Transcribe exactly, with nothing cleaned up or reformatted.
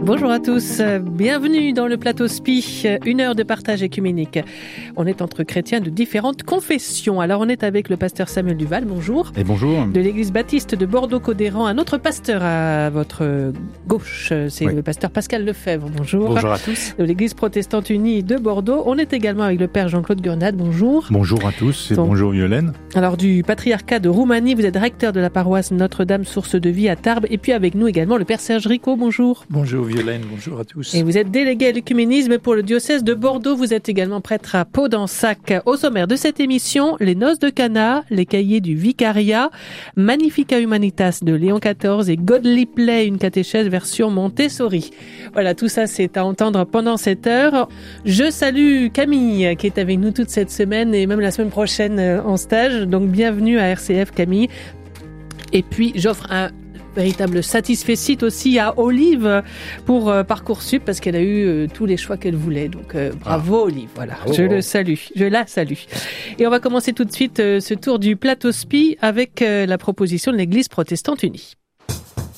Bonjour à tous, bienvenue dans le plateau S P I, une heure de partage écuménique. On est entre chrétiens de différentes confessions. Alors on est avec le pasteur Samuel Duval, bonjour. Et bonjour. De l'église baptiste de Bordeaux-Codéran, un autre pasteur à votre gauche, c'est oui. le pasteur Pascal Lefebvre, bonjour. Bonjour à tous. De l'église protestante unie de Bordeaux. On est également avec le père Jean-Claude Gurnade, bonjour. Bonjour à tous et Donc, bonjour Violaine. Alors du patriarcat de Roumanie, vous êtes recteur de la paroisse Notre-Dame Source de Vie à Tarbes. Et puis avec nous également le père Serge Rico, bonjour. Bonjour Violaine, bonjour à tous. Et vous êtes délégué à l'œcuménisme pour le diocèse de Bordeaux. Vous êtes également prêtre à Pau-d'Ensac. Au sommaire de cette émission, les noces de Cana, les cahiers du vicariat, Magnifica Humanitas de Léon quatorze et Godly Play, une catéchèse version Montessori. Voilà, tout ça c'est à entendre pendant cette heure. Je salue Camille qui est avec nous toute cette semaine et même la semaine prochaine en stage. Donc bienvenue à R C F Camille. Et puis j'offre un véritable satisfecit aussi à Olive pour euh, Parcoursup parce qu'elle a eu euh, tous les choix qu'elle voulait. Donc euh, bravo ah. Olive, voilà. Oh, je oh. le salue, je la salue. Et on va commencer tout de suite euh, ce tour du plateau S P I avec euh, la proposition de l'Église protestante unie.